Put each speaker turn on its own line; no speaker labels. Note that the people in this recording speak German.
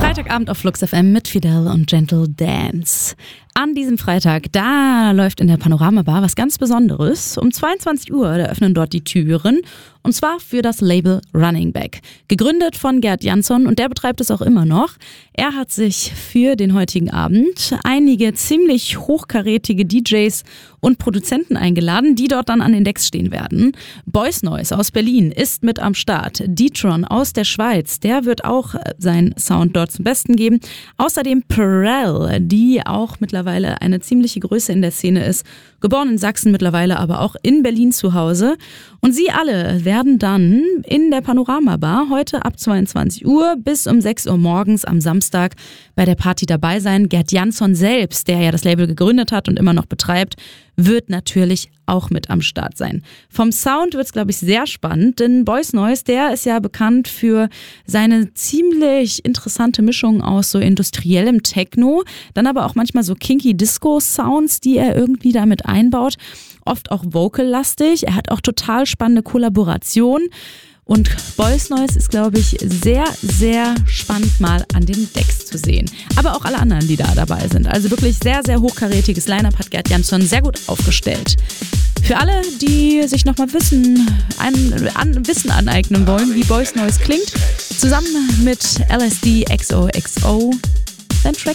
Freitagabend auf Flux FM mit Fidel und Gentle Dance. An diesem Freitag, da läuft in der Panorama Bar was ganz Besonderes. Um 22 Uhr, da öffnen dort die Türen. Und zwar für das Label Running Back. Gegründet von Gerd Jansson und der betreibt es auch immer noch. Er hat sich für den heutigen Abend einige ziemlich hochkarätige DJs und Produzenten eingeladen, die dort dann an den Decks stehen werden. Boys Noise aus Berlin ist mit am Start. D-Tron aus der Schweiz, der wird auch seinen Sound dort zum Besten geben. Außerdem Perel, die auch mittlerweile eine ziemliche Größe in der Szene ist. Geboren in Sachsen, mittlerweile aber auch in Berlin zu Hause. Und sie alle werden dann in der Panorama Bar heute ab 22 Uhr bis um 6 Uhr morgens am Samstag bei der Party dabei sein. Gerd Jansson selbst, der ja das Label gegründet hat und immer noch betreibt, wird natürlich auch mit am Start sein. Vom Sound wird es, glaube ich, sehr spannend, denn Boys Noise, der ist ja bekannt für seine ziemlich interessante Mischung aus so industriellem Techno, dann aber auch manchmal so kinky Disco-Sounds, die er irgendwie damit einbaut, oft auch vocal-lastig. Er hat auch total spannende Kollaborationen. Und Boys Noise ist, glaube ich, sehr, sehr spannend mal an den Decks zu sehen. Aber auch alle anderen, die da dabei sind. Also wirklich sehr, sehr hochkarätiges Line-Up hat Gerd Jansson sehr gut aufgestellt. Für alle, die sich nochmal Wissen aneignen wollen, wie Boys Noise klingt, zusammen mit LSD XOXO, sein Track